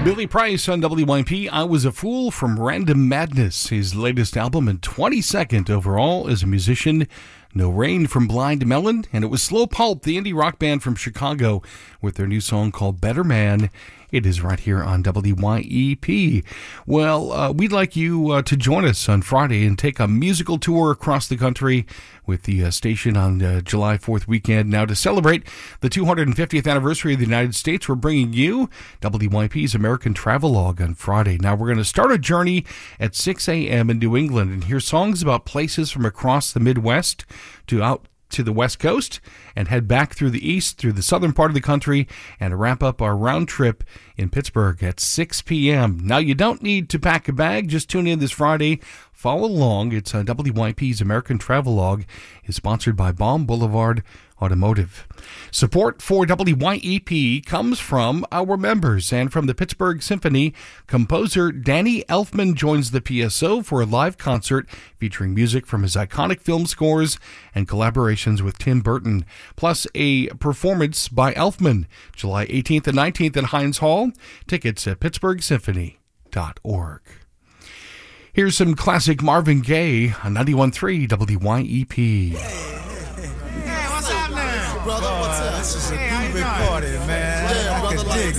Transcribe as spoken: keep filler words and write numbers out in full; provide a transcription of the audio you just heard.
Billy Price on W Y P, I Was a Fool from Random Madness, his latest album and twenty-second overall as a musician. No Rain from Blind Melon, and it was Slow Pulp, the indie rock band from Chicago, with their new song called Better Man. It is right here on W Y E P. Well, uh, we'd like you uh, to join us on Friday and take a musical tour across the country with the uh, station on uh, July fourth weekend. Now, to celebrate the two hundred fiftieth anniversary of the United States, we're bringing you W Y P's American Travelogue on Friday. Now, we're going to start a journey at six a.m. in New England and hear songs about places from across the Midwest to out to the West Coast and head back through the East, through the southern part of the country, and wrap up our round trip in Pittsburgh at six p.m. Now, you don't need to pack a bag. Just tune in this Friday. Follow along. It's uh, W Y P's American Travelogue is sponsored by Baum Boulevard Automotive. Support for W Y E P comes from our members and from the Pittsburgh Symphony. Composer Danny Elfman joins the P S O for a live concert featuring music from his iconic film scores and collaborations with Tim Burton, plus a performance by Elfman July eighteenth and nineteenth at Heinz Hall. Tickets at pittsburgh symphony dot org. Here's some classic Marvin Gaye on ninety-one point three W Y E P. Brother, what's up? This is a groovy party, man. Yeah, brother, I can dig